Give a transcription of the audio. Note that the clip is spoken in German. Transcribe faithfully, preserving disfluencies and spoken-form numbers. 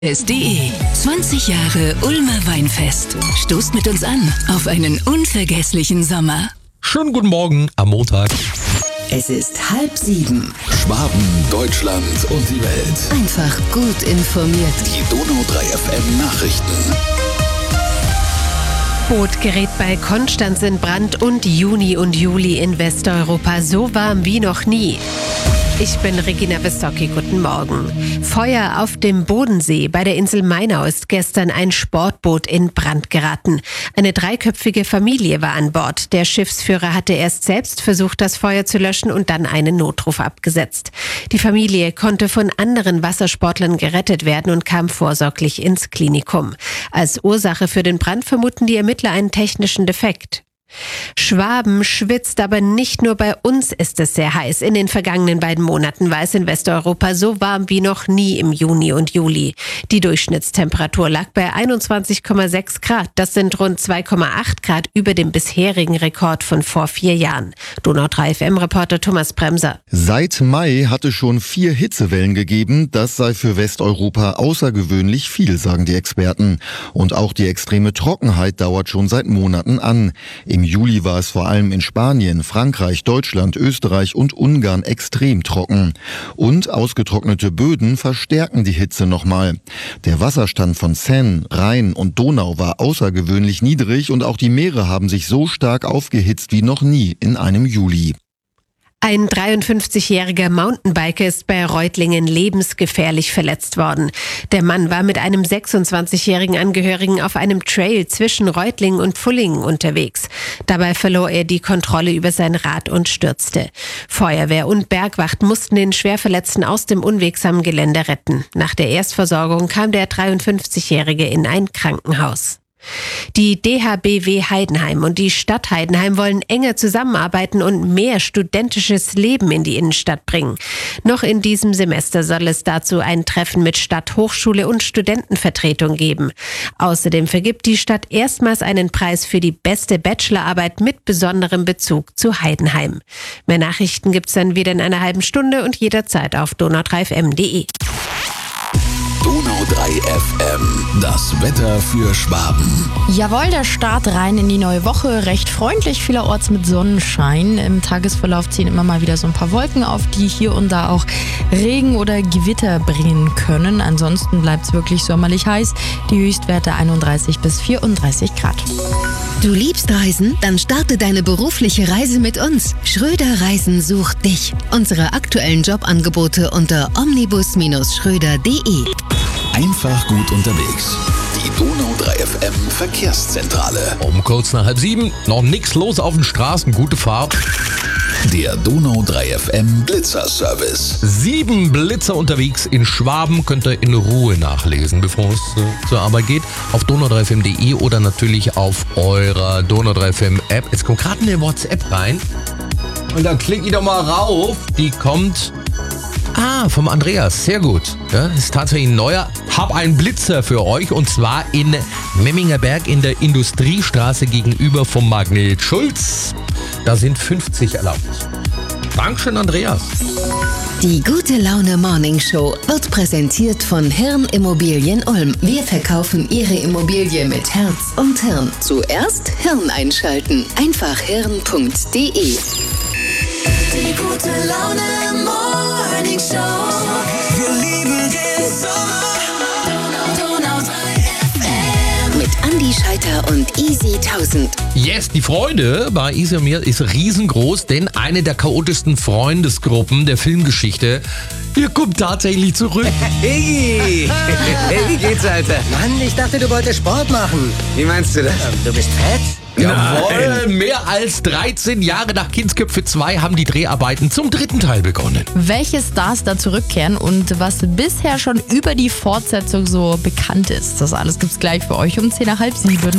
S.de. zwanzig Jahre Ulmer Weinfest. Stoßt mit uns an auf einen unvergesslichen Sommer. Schönen guten Morgen am Montag. Es ist halb sieben. Schwaben, Deutschland und die Welt. Einfach gut informiert. Die Donau drei F M Nachrichten. Boot gerät bei Konstanz in Brand und Juni und Juli in Westeuropa so warm wie noch nie. Ich bin Regina Wissocki, guten Morgen. Feuer auf dem Bodensee. Bei der Insel Mainau ist gestern ein Sportboot in Brand geraten. Eine dreiköpfige Familie war an Bord. Der Schiffsführer hatte erst selbst versucht, das Feuer zu löschen und dann einen Notruf abgesetzt. Die Familie konnte von anderen Wassersportlern gerettet werden und kam vorsorglich ins Klinikum. Als Ursache für den Brand vermuten die Ermittler einen technischen Defekt. Schwaben schwitzt, aber nicht nur bei uns ist es sehr heiß. In den vergangenen beiden Monaten war es in Westeuropa so warm wie noch nie im Juni und Juli. Die Durchschnittstemperatur lag bei einundzwanzig Komma sechs Grad. Das sind rund zwei Komma acht Grad über dem bisherigen Rekord von vor vier Jahren. Donau drei F M-Reporter Thomas Bremser. Seit Mai hatte schon vier Hitzewellen gegeben. Das sei für Westeuropa außergewöhnlich viel, sagen die Experten. Und auch die extreme Trockenheit dauert schon seit Monaten an. Im Juli war es vor allem in Spanien, Frankreich, Deutschland, Österreich und Ungarn extrem trocken. Und ausgetrocknete Böden verstärken die Hitze nochmal. Der Wasserstand von Seine, Rhein und Donau war außergewöhnlich niedrig und auch die Meere haben sich so stark aufgehitzt wie noch nie in einem Juli. Ein dreiundfünfzigjähriger Mountainbiker ist bei Reutlingen lebensgefährlich verletzt worden. Der Mann war mit einem sechsundzwanzigjährigen Angehörigen auf einem Trail zwischen Reutlingen und Pfullingen unterwegs. Dabei verlor er die Kontrolle über sein Rad und stürzte. Feuerwehr und Bergwacht mussten den Schwerverletzten aus dem unwegsamen Gelände retten. Nach der Erstversorgung kam der dreiundfünfzigjährige in ein Krankenhaus. Die D H B W Heidenheim und die Stadt Heidenheim wollen enger zusammenarbeiten und mehr studentisches Leben in die Innenstadt bringen. Noch in diesem Semester soll es dazu ein Treffen mit Stadt, Hochschule und Studentenvertretung geben. Außerdem vergibt die Stadt erstmals einen Preis für die beste Bachelorarbeit mit besonderem Bezug zu Heidenheim. Mehr Nachrichten gibt's dann wieder in einer halben Stunde und jederzeit auf donau drei f m punkt de. Donau drei F M, das Wetter für Schwaben. Jawohl, der Start rein in die neue Woche. Recht freundlich, vielerorts mit Sonnenschein. Im Tagesverlauf ziehen immer mal wieder so ein paar Wolken auf, die hier und da auch Regen oder Gewitter bringen können. Ansonsten bleibt es wirklich sommerlich heiß. Die Höchstwerte einunddreißig bis vierunddreißig Grad. Du liebst Reisen? Dann starte deine berufliche Reise mit uns. Schröder Reisen sucht dich. Unsere aktuellen Jobangebote unter omnibus schröder punkt de. Einfach gut unterwegs. Die Donau drei F M Verkehrszentrale. Um kurz nach halb sieben, noch nichts los auf den Straßen, gute Fahrt. Der Donau drei F M Blitzerservice. Sieben Blitzer unterwegs in Schwaben, könnt ihr in Ruhe nachlesen, bevor es äh, zur Arbeit geht. Auf donau drei f m punkt de oder natürlich auf eurer Donau drei F M App. Jetzt kommt gerade eine WhatsApp rein und da klicke ich doch mal rauf. Die kommt... Ah, vom Andreas, sehr gut. Ja, ist tatsächlich ein neuer. Hab einen Blitzer für euch und zwar in Memminger Berg in der Industriestraße gegenüber vom Magnet Schulz. Da sind fünfzig erlaubt. Dankeschön, Andreas. Die Gute Laune Morning Show wird präsentiert von Hirn Immobilien Ulm. Wir verkaufen Ihre Immobilie mit Herz und Hirn. Zuerst Hirn einschalten. Einfach hirn punkt de. Die Gute Laune Morning Show. Wir lieben den Sommer. Donau drei F M. Mit Andi Scheiter und Easy tausend. Yes, die Freude bei Easy und mir ist riesengroß, denn eine der chaotischsten Freundesgruppen der Filmgeschichte, ihr kommt tatsächlich zurück. Iggy! Wie geht's, Alter? Mann, ich dachte, du wolltest Sport machen. Wie meinst du das? Du bist fett? Jawohl, mehr als dreizehn Jahre nach Kindsköpfe zwei haben die Dreharbeiten zum dritten Teil begonnen. Welche Stars da zurückkehren und was bisher schon über die Fortsetzung so bekannt ist, das alles gibt's gleich für euch um zehn nach halb sieben.